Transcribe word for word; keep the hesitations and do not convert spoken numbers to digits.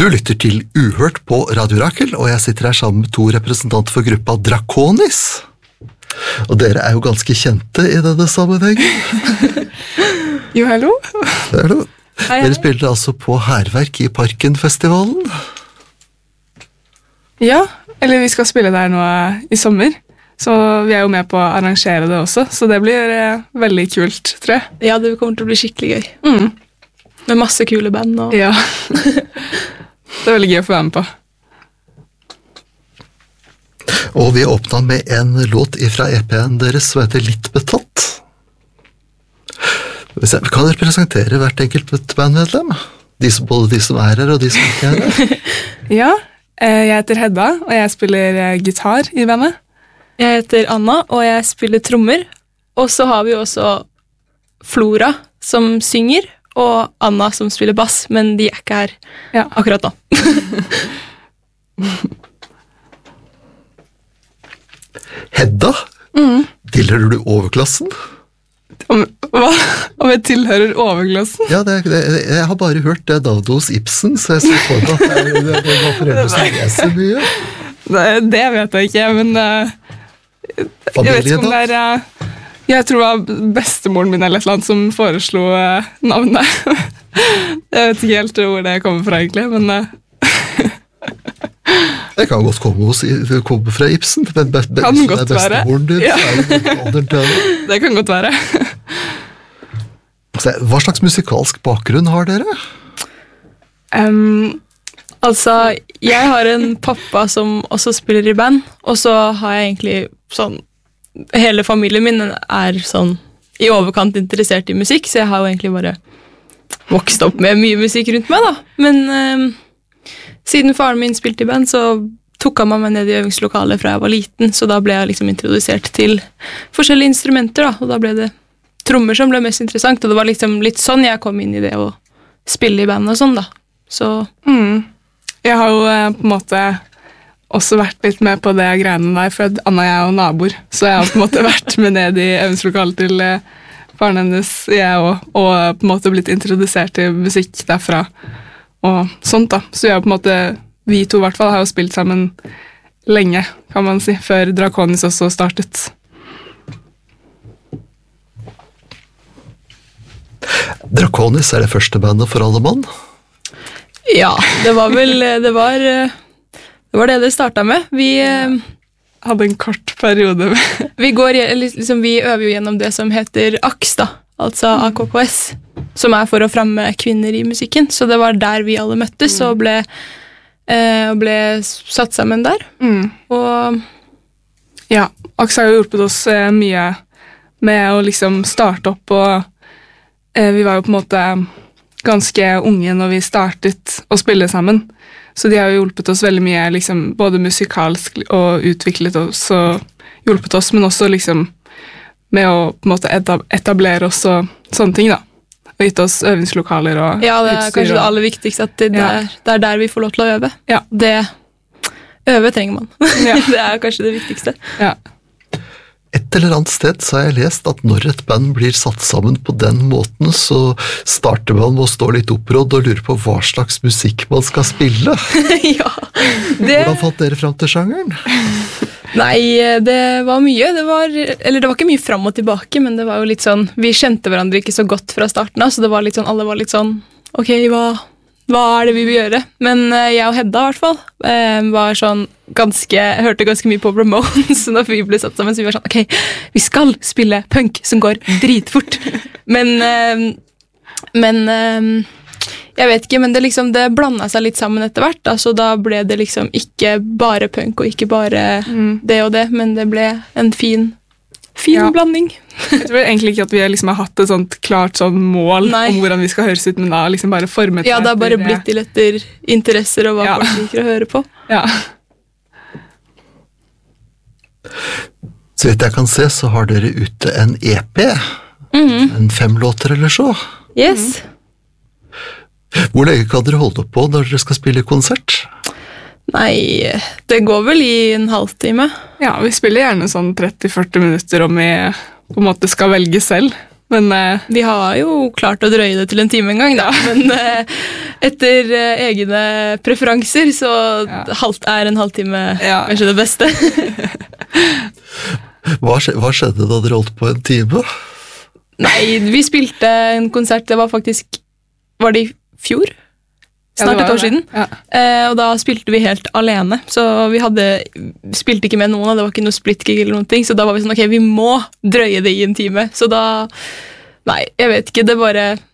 Du lytter til Uhørt på Radio Rakel, og jeg sitter her sammen med to representanter for gruppa Draconis. Og dere er jo ganske kjente i denne sammenhengen. Jo, hallo. Hallo. Hei, hei. Dere spiller altså på Hærverk i Parkenfestivalen. Ja, eller vi skal spille der nå i sommer. Så vi er jo med på å arrangere det også, så det blir eh, veldig kult, tror jeg. Ja, det kommer til å bli skikkelig gøy. Mm. Med masse kule band. Og... Ja, det er veldig gøy å få være med på. Og vi åpnet med en låt fra E P-en deres som heter Litt betatt. Kan dere presentere hvert enkelt bandmedlem? De som, både de som er her og de som ikke er her. Ja, eh, jeg heter Hedda, og jeg spiller eh, gitar i bandet. Jeg heter Anna, og jeg spiller trommer. Og så har vi også Flora, som synger, og Anna, som spiller bass, men de er ikke her Ja. akkurat nå. Hedda, Mm. tilhører du overklassen? Om, hva? Om jeg tilhører overklassen? Ja, det, det, jeg har bare hørt det navnet hos Ibsen, så jeg ser for meg at det, det, det var foreldre som leser mye. Det, det vet jeg ikke, men uh, jeg vet ikke om det er uh, jeg tror det var bestemoren min eller et eller annet som foreslo uh, navnet. Jeg vet ikke helt hvor det kommer fra egentlig, men uh, det kan godt komme, hos, komme fra Ibsen, men be, be, kan godt være. Din, Ja. det, det. Det kan godt være. Hva slags musikalsk bakgrunn har dere? Um, altså, jeg har en pappa som også spiller i band, og så har jeg egentlig sånn, hele familien min er sånn i overkant interessert i musikk, så jeg har jo egentlig bare vokst opp med mye musikk rundt meg da. Men um, siden faren min spilte i band, så tok han meg ned i øvingslokalet fra jeg var liten, så da ble jeg liksom introdusert til forskjellige instrumenter da, og da ble det trommer som ble mest interessant, og det var liksom litt sånn jeg kom inn i det å spille i band og sånn da. Så... Mm. Jeg har jo eh, på en måte også vært litt med på det greiene der, for Anna og jeg er jo naboer, så jeg har på en måte vært med ned i øvingslokalet til eh, faren hennes, jeg også, og på en måte blitt introdusert til musikk derfra, og sånt da. Så jeg har på en måte, vi to i hvert fall, har jo spilt sammen lenge, kan man si, før Draconis også startet. Draconis er det første bandet for alle mann. Ja, det var vel det var det var det det startet med. Vi hadde en kort periode. vi går liksom vi øver jo gjennom det som heter A K S da, altså A K K S, som er for å fremme kvinner i musikken. Så det var der vi alle møttes og ble eh, ble satt sammen der. Mm. Og ja, A K S har jo hjulpet oss eh, mye med å liksom starte opp, og eh, vi var jo på en måte ganske unge når vi startet å spille sammen. Så de har jo hjulpet oss veldig mye, liksom, både musikalsk og utviklet oss og hjulpet oss, men også liksom med å på en måte etablere oss og sånne ting da. Og gitt oss øvingslokaler og ja, det er utstyr, kanskje det og... aller viktigste, at det, Ja. der, det er der vi får lov til å øve. Ja. Det øve trenger man. Ja. Det er kanskje det viktigste. Ja. Et eller annet sted så har jeg lest at når et band blir satt sammen på den måten, så starter man med å stå litt opprådd og lure på hva slags musikk man skal spille. Ja, det... Hvordan fant dere frem til sjangeren? Nei, det var mye. Det var, eller det var ikke mye fram og tilbake, men det var jo litt sånn, vi kjente hverandre ikke så godt fra starten av, så det var litt sånn, alle var litt sånn, ok, hva, hva er det vi vil gjøre? Men jeg og Hedda i hvert fall var sånn ganske, jeg hørte ganske mye på Ramones når vi ble satt sammen, så vi var sånn, ok, vi skal spille punk som går dritfort. Men, men jeg vet ikke, men det liksom, det blandet seg litt sammen etter hvert, da, så da ble det liksom ikke bare punk og ikke bare mm. det og det, men det ble en fin, fin ja. blanding. Jeg tror egentlig ikke at vi liksom har hatt et sånt klart sånn mål Nei. om hvordan vi skal høres ut, men da liksom bare formet ja, det har bare blitt til etter interesser og hva ja. folk liker å høre på. Ja. Så vidt jeg kan se, så har dere ute en E P, mm-hmm. en fem låter eller så. Yes. Hvor lenge kan dere holde på når dere skal spille konsert? Nei, det går vel i en halvtime. Ja, vi spiller gjerne sånn tretti til førti minutter om vi på en måte skal velge selv. Men uh, vi har jo klart å drøye det til en time en gang, da. Men uh, etter eh, egne preferanser, så Ja. halvt er en halvtime Ja. kanskje det beste. Hva, skje, hva skjedde da dere holdt på en time? Nei, vi spilte en konsert, det var faktisk, var det i fjor? Ja, Snart det et var år det. siden. Ja. Eh, og da spilte vi helt alene, så vi hadde, spilte ikke med noen, og det var ikke noe splitgig eller noen ting, så da var vi sånn, ok, vi må drøye det i en time. Så da, nei, jeg vet ikke, det bare